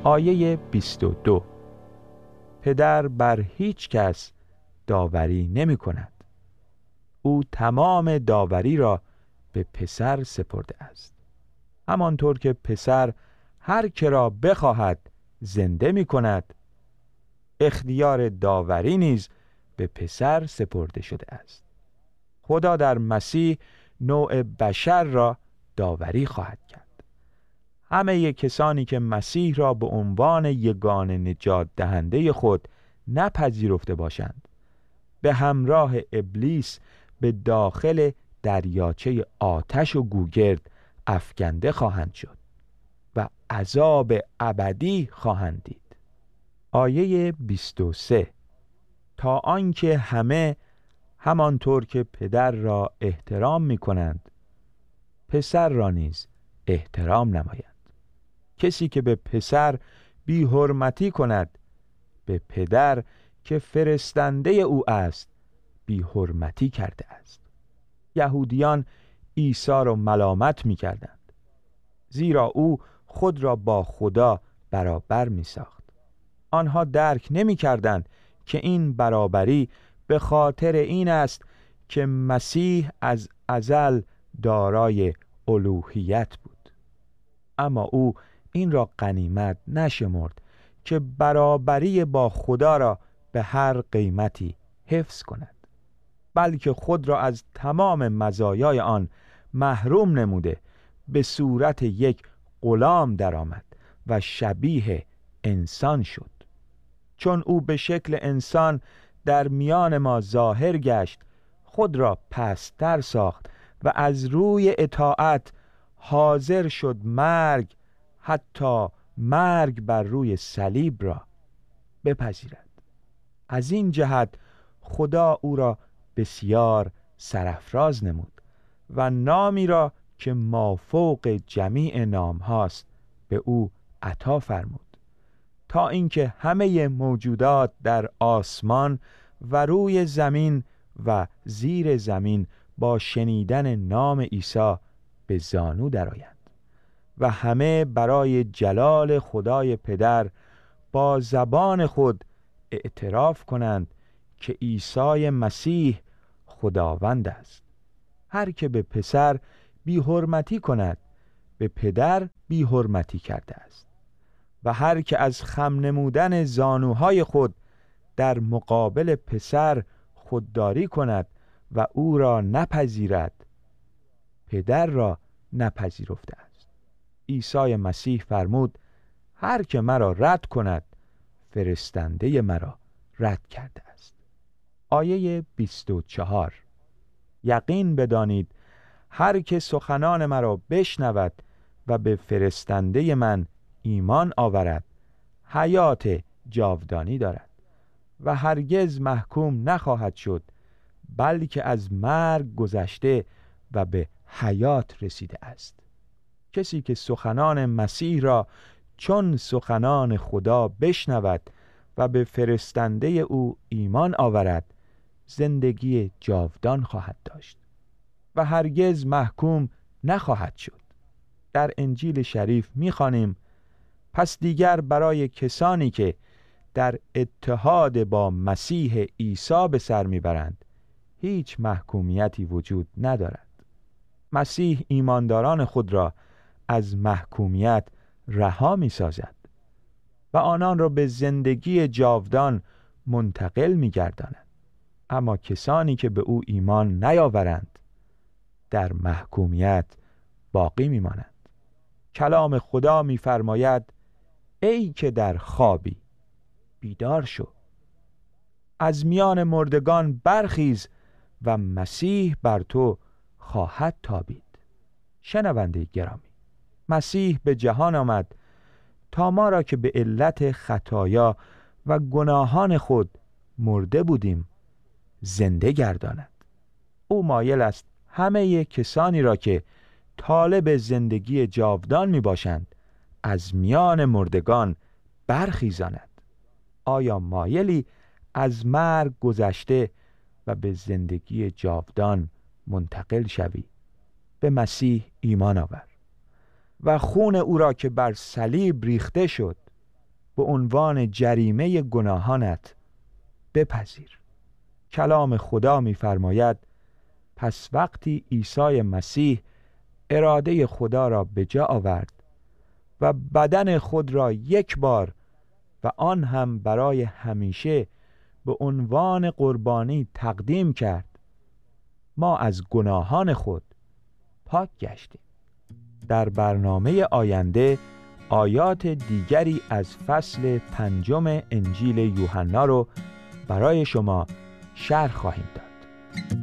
آیه 22: پدر بر هیچ کس داوری نمی کند، او تمام داوری را به پسر سپرده است. همانطور که پسر هر که را بخواهد زنده می کند، اختیار داوری نیز به پسر سپرده شده است. خدا در مسیح نوع بشر را داوری خواهد کرد. همه کسانی که مسیح را به عنوان یگانه نجات دهنده خود نپذیرفته باشند، به همراه ابلیس به داخل دریاچه آتش و گوگرد افکنده خواهند شد و عذاب ابدی خواهند دید. آیه 23: تا آنکه همه همانطور که پدر را احترام می کنند، پسر را نیز احترام نمایند. کسی که به پسر بی حرمتی کند، به پدر که فرستنده او است بی حرمتی کرده است. یهودیان عیسی را ملامت می کردند، زیرا او خود را با خدا برابر می ساخت. آنها درک نمی کردند که این برابری به خاطر این است که مسیح از ازل دارای الوهیت بود، اما او این را غنیمت نشمرد که برابری با خدا را به هر قیمتی حفظ کند، بلکه خود را از تمام مزایای آن محروم نموده به صورت یک غلام درآمد و شبیه انسان شد. چون او به شکل انسان در میان ما ظاهر گشت، خود را پست‌تر ساخت و از روی اطاعت حاضر شد مرگ، حتی مرگ بر روی صلیب را بپذیرد. از این جهت خدا او را بسیار سرافراز نمود و نامی را که مافوق جمیع نام هاست به او عطا فرمود، تا اینکه همه موجودات در آسمان و روی زمین و زیر زمین با شنیدن نام عیسی به زانو درآیند و همه برای جلال خدای پدر با زبان خود اعتراف کنند که عیسی مسیح خداوند است. هر که به پسر بی حرمتی کند، به پدر بی حرمتی کرده است، و هر که از خم نمودن زانوهای خود در مقابل پسر خودداری کند و او را نپذیرد، پدر را نپذیرفته است. عیسی مسیح فرمود: هر که مرا رد کند، فرستنده مرا رد کرده است. آیه 24: یقین بدانید هر که سخنان مرا بشنود و به فرستنده من ایمان آورد، حیات جاودانی دارد و هرگز محکوم نخواهد شد، بلکه از مرگ گذشته و به حیات رسیده است. کسی که سخنان مسیح را چون سخنان خدا بشنود و به فرستنده او ایمان آورد، زندگی جاودان خواهد داشت و هرگز محکوم نخواهد شد. در انجیل شریف می‌خوانیم: پس دیگر برای کسانی که در اتحاد با مسیح عیسی به سر میبرند هیچ محکومیتی وجود ندارد. مسیح ایمانداران خود را از محکومیت رها می‌سازد و آنان را به زندگی جاودان منتقل می‌گرداند. اما کسانی که به او ایمان نیاورند در محکومیت باقی می‌مانند. کلام خدا می‌فرماید: ای که در خوابی، بیدار شو، از میان مردگان برخیز و مسیح بر تو خواهد تابید. شنونده گرامی، مسیح به جهان آمد تا ما را که به علت خطایا و گناهان خود مرده بودیم زنده گرداند. او مایل است همه کسانی را که طالب زندگی جاودان می باشند از میان مردگان برخیزاند. آیا مایلی از مرگ گذشته و به زندگی جاودان منتقل شوی؟ به مسیح ایمان آور و خون او را که بر صلیب ریخته شد به عنوان جریمه گناهانت بپذیر. کلام خدا می‌فرماید پس وقتی عیسی مسیح اراده خدا را به جا آورد و بدن خود را یک بار و آن هم برای همیشه به عنوان قربانی تقدیم کرد، ما از گناهان خود پاک گشتیم. در برنامه آینده آیات دیگری از فصل 5 انجیل یوحنا رو برای شما شرح خواهیم داد.